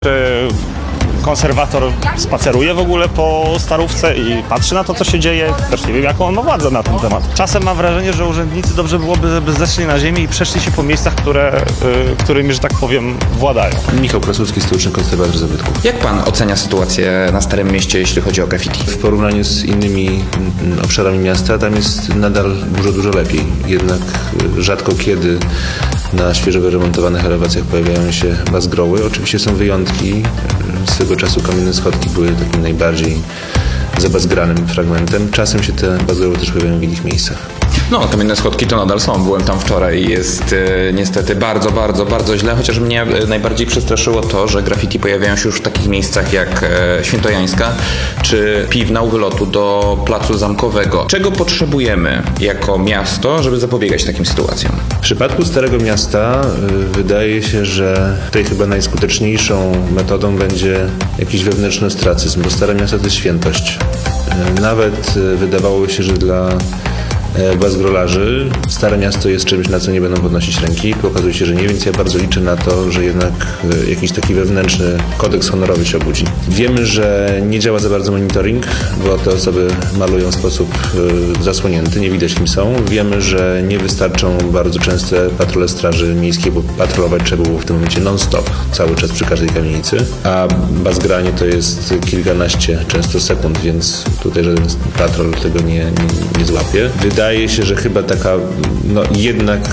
Konserwator spaceruje w ogóle po Starówce i patrzy na to, co się dzieje. Też nie wiem, jaką on ma władzę na ten temat. Czasem mam wrażenie, że urzędnicy dobrze byłoby, żeby zeszli na ziemię i przeszli się po miejscach, którymi, że tak powiem, władają. Michał Krasucki, stołeczny konserwator zabytków. Jak pan ocenia sytuację na Starym Mieście, jeśli chodzi o graffiti? W porównaniu z innymi obszarami miasta tam jest nadal dużo lepiej. Jednak rzadko kiedy na świeżo wyremontowanych elewacjach pojawiają się bazgroły. Oczywiście są wyjątki. Swego czasu kamienne schodki były takim najbardziej zabazgranym fragmentem. Czasem się te bazgroły też pojawiają w innych miejscach. No, kamienne schodki to nadal są. Byłem tam wczoraj i jest niestety bardzo źle, chociaż mnie najbardziej przestraszyło to, że graffiti pojawiają się już w takich miejscach jak Świętojańska czy Piwna u wylotu do Placu Zamkowego. Czego potrzebujemy jako miasto, żeby zapobiegać takim sytuacjom? W przypadku Starego Miasta wydaje się, że tutaj chyba najskuteczniejszą metodą będzie jakiś wewnętrzny ostracyzm, bo Stare Miasto to jest świętość. Nawet wydawało się, że dla bazgrolarzy Stare Miasto jest czymś, na co nie będą podnosić ręki. Okazuje się, że nie, więc ja bardzo liczę na to, że jednak jakiś taki wewnętrzny kodeks honorowy się obudzi. Wiemy, że nie działa za bardzo monitoring, bo te osoby malują w sposób zasłonięty, nie widać kim są. Wiemy, że nie wystarczą bardzo częste patrole straży miejskiej, bo patrolować trzeba było w tym momencie non-stop, cały czas przy każdej kamienicy, a bazgranie to jest kilkanaście często sekund, więc tutaj żaden patrol tego nie złapie. Wydaje się, że chyba taka jednak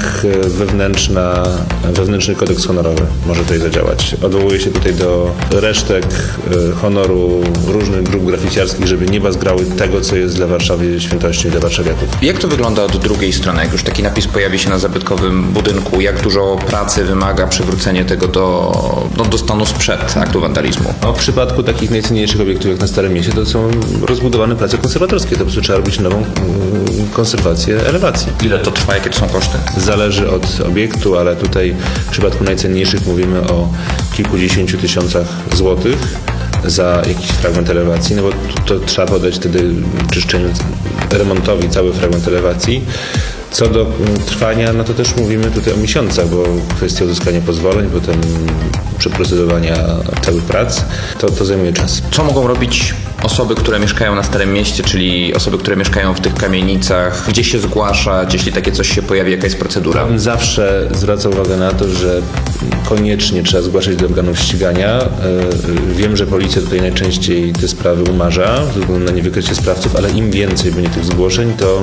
wewnętrzny kodeks honorowy może tutaj zadziałać. Odwołuję się tutaj do resztek honoru różnych grup graficiarskich, żeby nie bazgrały tego, co jest dla Warszawy świętością i dla warszawiaków. Jak to wygląda od drugiej strony? Jak już taki napis pojawi się na zabytkowym budynku, jak dużo pracy wymaga przywrócenie tego do stanu sprzed aktu wandalizmu? W przypadku takich najcenniejszych obiektów jak na Starym Mieście to są rozbudowane prace konserwatorskie. To po prostu trzeba robić nową konserwację elewacji. Ile to trwa? Jakie to są koszty? Zależy od obiektu, ale tutaj w przypadku najcenniejszych mówimy o kilkudziesięciu tysiącach złotych za jakiś fragment elewacji, no bo to trzeba podać wtedy czyszczeniu, remontowi cały fragment elewacji. Co do trwania, no to też mówimy tutaj o miesiącach, bo kwestia uzyskania pozwoleń, potem przeprocedowania całych prac, to zajmuje czas. Co mogą robić osoby, które mieszkają na Starym Mieście, czyli osoby, które mieszkają w tych kamienicach? Gdzie się zgłaszać, jeśli takie coś się pojawi? Jaka jest procedura? Zawsze zwraca uwagę na to, że koniecznie trzeba zgłaszać do organów ścigania. Wiem, że policja tutaj najczęściej te sprawy umarza ze względu na niewykrycie sprawców, ale im więcej będzie tych zgłoszeń, to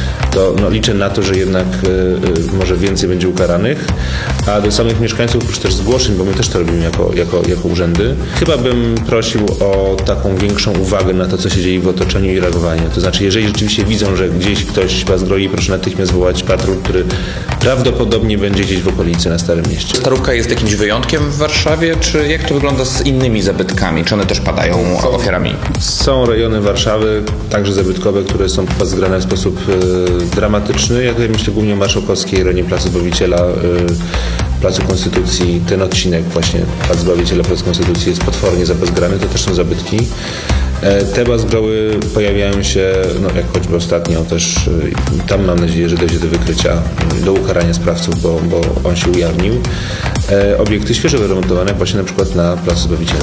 liczę na to, że jednak może więcej będzie ukaranych. A do samych mieszkańców, oprócz też zgłoszeń, bo my też to robimy jako urzędy, chyba bym prosił o taką większą uwagę na to, co się dzieje w otoczeniu i reagowanie. To znaczy, jeżeli rzeczywiście widzą, że gdzieś ktoś bazgroi, proszę natychmiast wołać patrol, który prawdopodobnie będzie gdzieś w okolicy na Starym Mieście. Starówka jest jakimś wyjątkiem w Warszawie, czy jak to wygląda z innymi zabytkami? Czy one też padają ofiarami? Są rejony Warszawy, także zabytkowe, które są bazgrane w sposób dramatyczny. Ja tutaj myślę głównie o Marszałkowskiej, rejonie Placu Zbawiciela, Placu Konstytucji. Ten odcinek właśnie Plac Zbawiciela, Plac Konstytucji jest potwornie zabazgrany, to też są zabytki. Te bazgroły pojawiają się, jak choćby ostatnio też, tam mam nadzieję, że dojdzie do wykrycia, do ukarania sprawców, bo on się ujawnił. Obiekty świeżo wyremontowane właśnie na przykład na Placu Zbawiciela.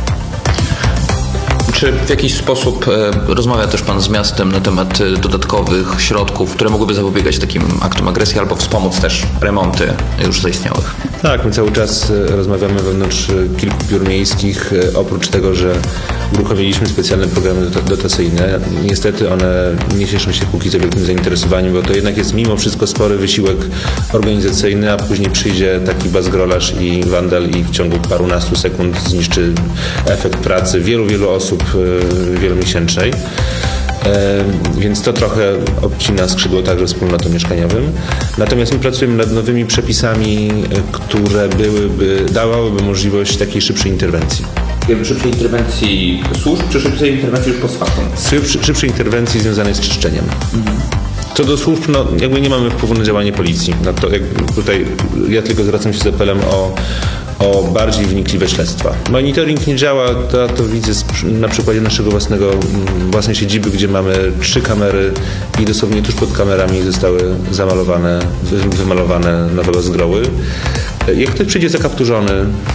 Czy w jakiś sposób rozmawia też pan z miastem na temat dodatkowych środków, które mogłyby zapobiegać takim aktom agresji albo wspomóc też remonty już zaistniałych? Tak, my cały czas rozmawiamy wewnątrz kilku biur miejskich. Oprócz tego, że uruchomiliśmy specjalne programy dotacyjne, niestety one nie cieszą się póki co wielkim zainteresowaniem, bo to jednak jest mimo wszystko spory wysiłek organizacyjny, a później przyjdzie taki bazgrolarz i wandal i w ciągu parunastu sekund zniszczy efekt pracy wielu osób wielomiesięcznej. Więc to trochę obcina skrzydło także wspólnotom mieszkaniowym. Natomiast my pracujemy nad nowymi przepisami, które dawałyby możliwość takiej szybszej interwencji. Szybszej interwencji służb, czy szybszej interwencji już post factum? Szybszej interwencji związanej z czyszczeniem. Co do służb, jakby nie mamy wpływu na działanie policji. Tutaj ja tylko zwracam się z apelem o bardziej wnikliwe śledztwa. Monitoring nie działa, to widzę na przykładzie naszego własnej siedziby, gdzie mamy 3 kamery i dosłownie tuż pod kamerami zostały wymalowane nowe bazgroły. Jak ktoś przyjdzie zakapturzony,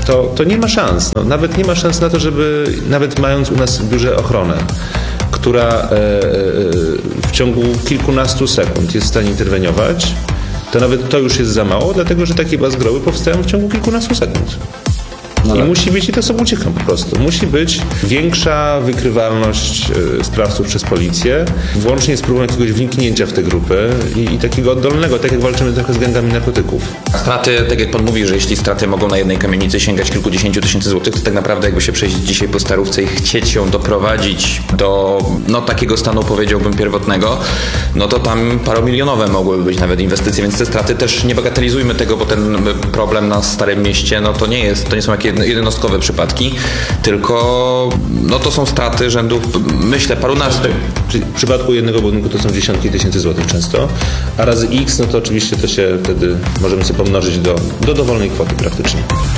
to nie ma szans. No, nawet nie ma szans na to, żeby nawet mając u nas w biurze ochronę, która w ciągu kilkunastu sekund jest w stanie interweniować, to nawet to już jest za mało, dlatego że takie bazgroły powstają w ciągu kilkunastu sekund. I musi być, i to są uciekam po prostu, musi być większa wykrywalność sprawców przez policję, włącznie z próbą jakiegoś wniknięcia w te grupy i takiego oddolnego, tak jak walczymy trochę z gangami narkotyków. Straty, tak jak pan mówi, że jeśli straty mogą na jednej kamienicy sięgać kilkudziesięciu tysięcy złotych, to tak naprawdę jakby się przejść dzisiaj po Starówce i chcieć ją doprowadzić do takiego stanu, powiedziałbym, pierwotnego, no to tam paromilionowe mogłyby być nawet inwestycje, więc te straty też nie bagatelizujmy tego, bo ten problem na Starym Mieście, no to nie są jakieś jednostkowe przypadki, tylko to są straty rzędu, myślę, parunastu. W przypadku jednego budynku to są dziesiątki tysięcy złotych często, a razy X, no to oczywiście to się wtedy możemy sobie pomnożyć do dowolnej kwoty praktycznie.